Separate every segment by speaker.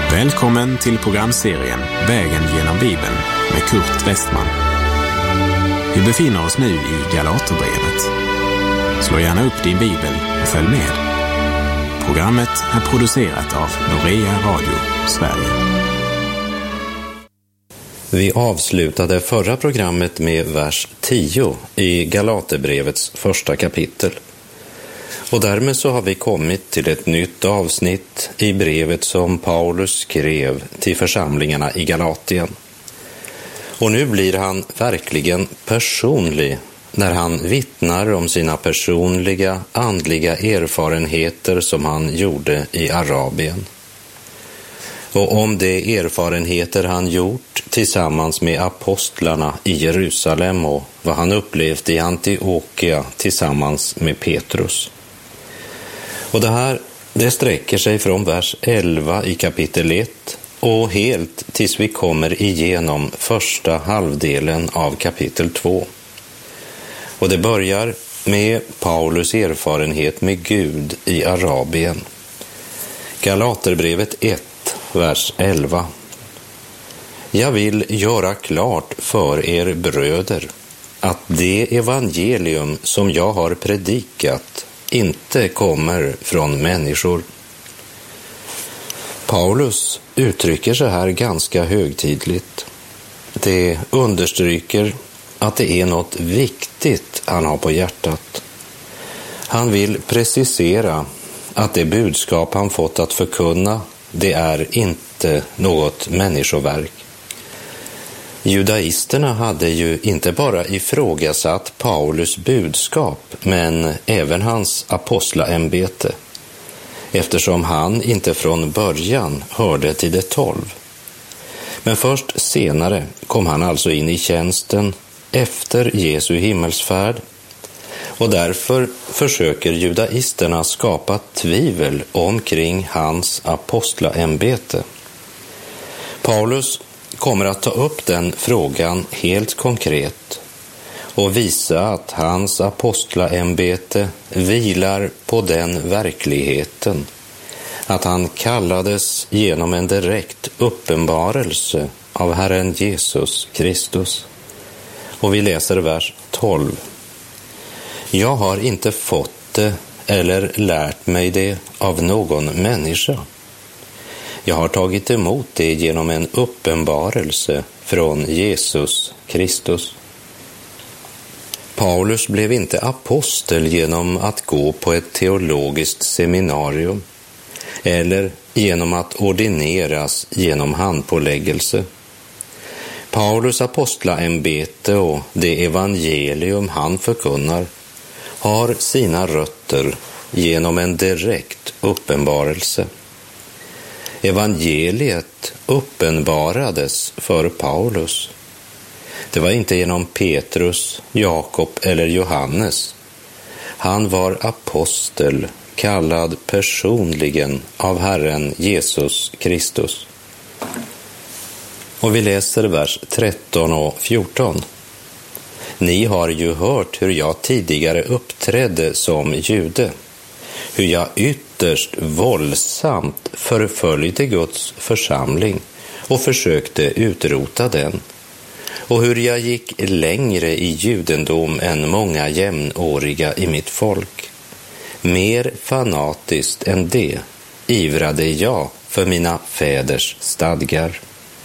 Speaker 1: Välkommen till programserien Vägen genom Bibeln med Kurt Westman. Vi befinner oss nu i Galaterbrevet. Slå gärna upp din bibel och följ med. Programmet är producerat av Norea Radio, Sverige.
Speaker 2: Vi avslutade förra programmet med vers 10 i Galaterbrevets första kapitel. Och därmed så har vi kommit till ett nytt avsnitt i brevet som Paulus skrev till församlingarna i Galatien. Och nu blir han verkligen personlig när han vittnar om sina personliga andliga erfarenheter som han gjorde i Arabien. Och om de erfarenheter han gjort tillsammans med apostlarna i Jerusalem och vad han upplevt i Antiochia tillsammans med Petrus. Och det sträcker sig från vers 11 i kapitel 1 och helt tills vi kommer igenom första halvdelen av kapitel 2. Och det börjar med Paulus erfarenhet med Gud i Arabien. Galaterbrevet 1, vers 11. Jag vill göra klart för er bröder att det evangelium som jag har predikat inte kommer från människor. Paulus uttrycker sig här ganska högtidligt. Det understryker att det är något viktigt han har på hjärtat. Han vill precisera att det budskap han fått att förkunna, det är inte något människoverk. Judaisterna hade ju inte bara ifrågasatt Paulus budskap, men även hans apostlaämbete, eftersom han inte från början hörde till de 12. Men först senare kom han alltså in i tjänsten efter Jesu himmelsfärd, och därför försöker judaisterna skapa tvivel omkring hans apostlaämbete. Paulus kommer att ta upp den frågan helt konkret och visa att hans apostlaämbete vilar på den verkligheten att han kallades genom en direkt uppenbarelse av Herren Jesus Kristus. Och vi läser vers 12. Jag har inte fått det eller lärt mig det av någon människa. Jag har tagit emot det genom en uppenbarelse från Jesus Kristus. Paulus blev inte apostel genom att gå på ett teologiskt seminarium eller genom att ordineras genom handpåläggelse. Paulus apostlaämbete och det evangelium han förkunnar har sina rötter genom en direkt uppenbarelse. Evangeliet uppenbarades för Paulus. Det var inte genom Petrus, Jakob eller Johannes. Han var apostel, kallad personligen av Herren Jesus Kristus. Och vi läser vers 13 och 14. Ni har ju hört hur jag tidigare uppträdde som jude, hur jag ytterst våldsamt förföljde Guds församling och försökte utrota den, och hur jag gick längre i judendom än många jämnåriga i mitt folk. Mer fanatiskt än det ivrade jag för mina fäders stadgar.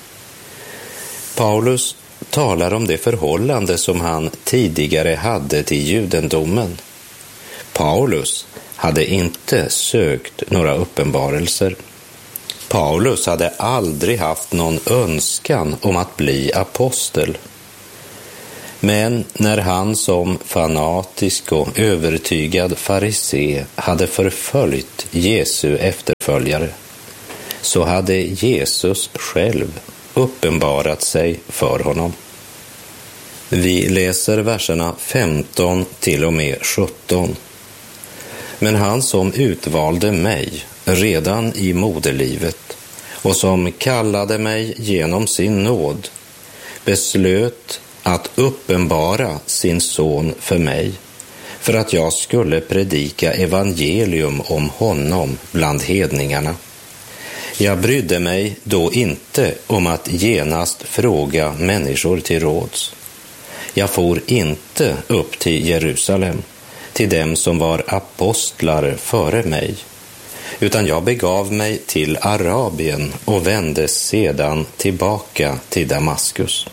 Speaker 2: Paulus talar om det förhållande som han tidigare hade till judendomen. Paulus hade inte sökt några uppenbarelser. Paulus hade aldrig haft någon önskan om att bli apostel. Men när han som fanatisk och övertygad farisé hade förföljt Jesu efterföljare, så hade Jesus själv uppenbarat sig för honom. Vi läser verserna 15 till och med 17. Men han som utvalde mig redan i moderlivet och som kallade mig genom sin nåd beslöt att uppenbara sin son för mig, för att jag skulle predika evangelium om honom bland hedningarna, Jag brydde mig då inte om att genast fråga människor till råds. Jag for inte upp till Jerusalem, till dem som var apostlar före mig, utan jag begav mig till Arabien och vände sedan tillbaka till Damaskus.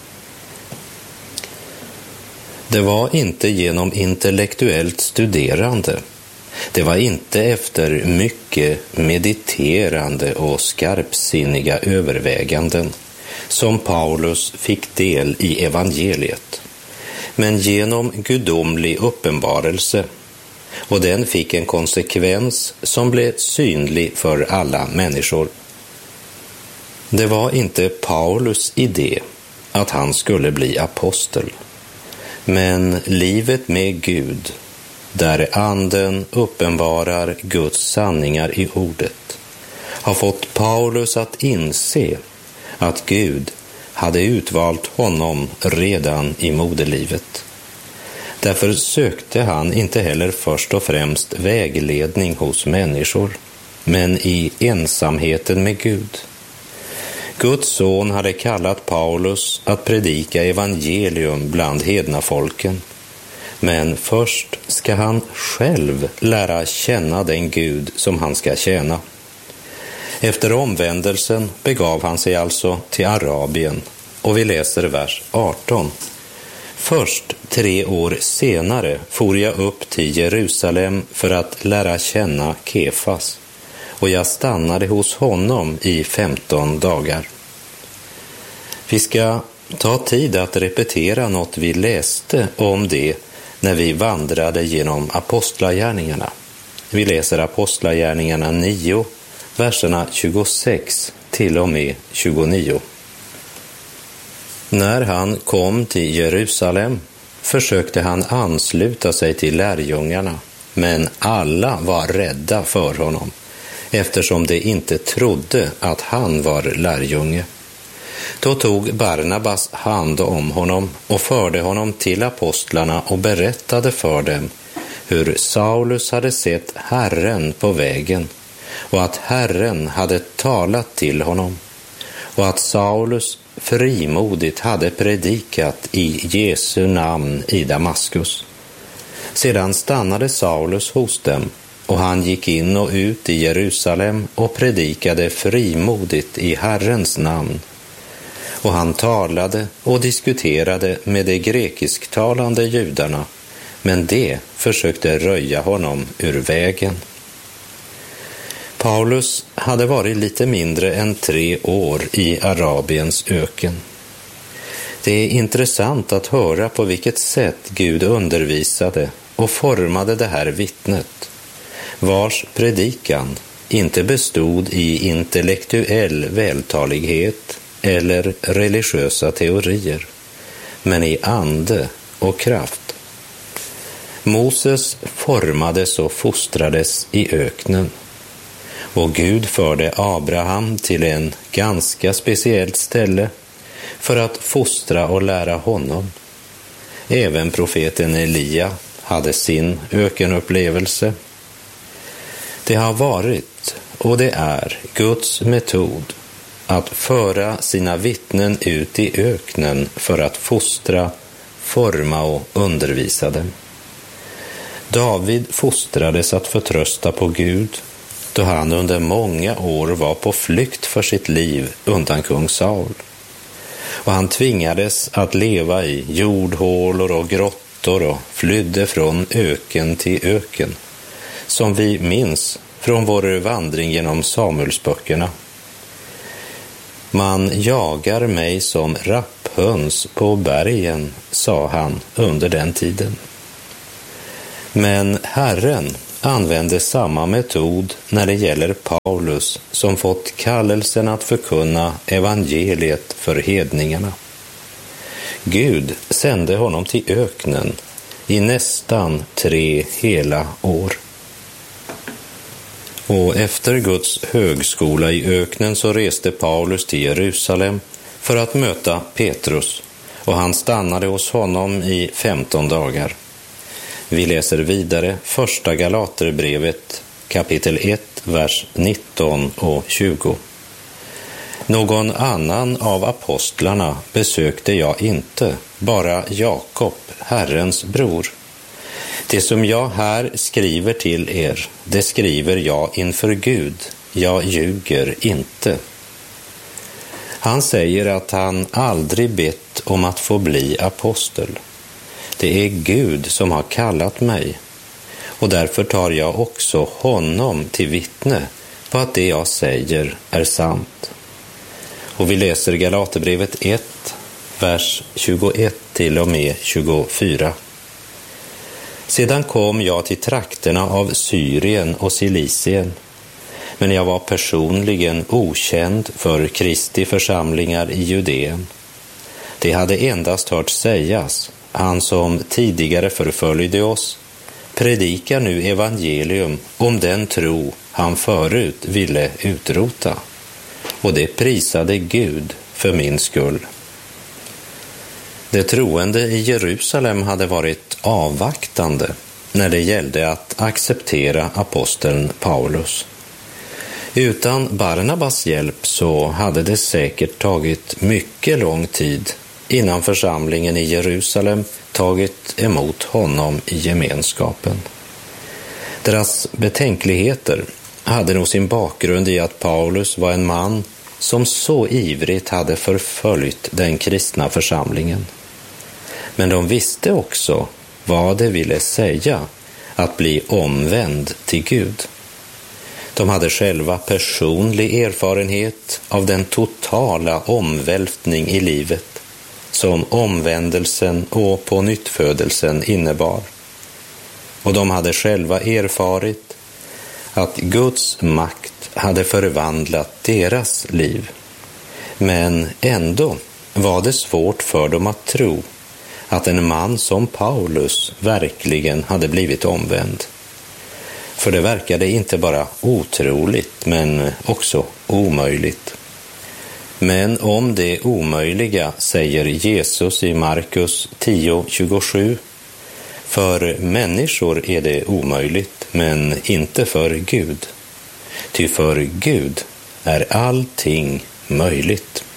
Speaker 2: Det var inte genom intellektuellt studerande, det var inte efter mycket mediterande och skarpsinniga överväganden som Paulus fick del i evangeliet, men genom gudomlig uppenbarelse, och den fick en konsekvens som blev synlig för alla människor. Det var inte Paulus idé att han skulle bli apostel, men livet med Gud, där anden uppenbarar Guds sanningar i ordet, har fått Paulus att inse att Gud hade utvalt honom redan i moderlivet. Därför sökte han inte heller först och främst vägledning hos människor, men i ensamheten med Gud. Guds son hade kallat Paulus att predika evangelium bland hednafolken, men först ska han själv lära känna den Gud som han ska tjäna. Efter omvändelsen begav han sig alltså till Arabien, och vi läser vers 18. Först 3 år senare for jag upp till Jerusalem för att lära känna Kefas, och jag stannade hos honom i 15 dagar. Vi ska ta tid att repetera något vi läste om det när vi vandrade genom apostlagärningarna. Vi läser apostlagärningarna 9, verserna 26 till och med 29. När han kom till Jerusalem försökte han ansluta sig till lärjungarna, men alla var rädda för honom, eftersom de inte trodde att han var lärjunge. Då tog Barnabas hand om honom och förde honom till apostlarna och berättade för dem hur Saulus hade sett Herren på vägen och att Herren hade talat till honom, och att Saulus frimodigt hade predikat i Jesu namn i Damaskus. Sedan stannade Saulus hos dem, och han gick in och ut i Jerusalem och predikade frimodigt i Herrens namn. Och han talade och diskuterade med de grekisktalande judarna, men de försökte röja honom ur vägen. Paulus hade varit lite mindre än 3 år i Arabiens öken. Det är intressant att höra på vilket sätt Gud undervisade och formade det här vittnet, vars predikan inte bestod i intellektuell vältalighet eller religiösa teorier, men i ande och kraft. Moses formades och fostrades i öknen, och Gud förde Abraham till en ganska speciellt ställe för att fostra och lära honom. Även profeten Elia hade sin ökenupplevelse. Det har varit och det är Guds metod att föra sina vittnen ut i öknen för att fostra, forma och undervisa dem. David fostrades att förtrösta på Gud, då han under många år var på flykt för sitt liv undan kung Saul. Och han tvingades att leva i jordhålor och grottor och flydde från öken till öken, som vi minns från vår vandring genom Samuelsböckerna. Man jagar mig som rapphöns på bergen, sa han under den tiden. Men Herren använde samma metod när det gäller Paulus, som fått kallelsen att förkunna evangeliet för hedningarna. Gud sände honom till öknen i nästan 3 hela år. Och efter Guds högskola i öknen så reste Paulus till Jerusalem för att möta Petrus, och han stannade hos honom i 15 dagar. Vi läser vidare första Galaterbrevet kapitel 1, vers 19 och 20. Någon annan av apostlarna besökte jag inte, bara Jakob, Herrens bror. Det som jag här skriver till er, det skriver jag inför Gud. Jag ljuger inte. Han säger att han aldrig bett om att få bli apostel. Det är Gud som har kallat mig, och därför tar jag också honom till vittne på att det jag säger är sant. Och vi läser Galaterbrevet 1, vers 21 till och med 24. Sedan kom jag till trakterna av Syrien och Cilicien, men jag var personligen okänd för Kristi församlingar i Judeen. Det hade endast hört sägas, han som tidigare förföljde oss predikar nu evangelium om den tro han förut ville utrota. Och det prisade Gud för min skull. De troende i Jerusalem hade varit avvaktande när det gällde att acceptera aposteln Paulus. Utan Barnabas hjälp så hade det säkert tagit mycket lång tid innan församlingen i Jerusalem tagit emot honom i gemenskapen. Deras betänkligheter hade nog sin bakgrund i att Paulus var en man som så ivrigt hade förföljt den kristna församlingen. Men de visste också vad det ville säga att bli omvänd till Gud. De hade själva personlig erfarenhet av den totala omvälvning i livet som omvändelsen och pånyttfödelsen innebar. Och de hade själva erfarit att Guds makt hade förvandlat deras liv. Men ändå var det svårt för dem att tro att en man som Paulus verkligen hade blivit omvänd. För det verkade inte bara otroligt, men också omöjligt. Men om det omöjliga säger Jesus i Markus 10:27, för människor är det omöjligt, men inte för Gud. Ty för Gud är allting möjligt.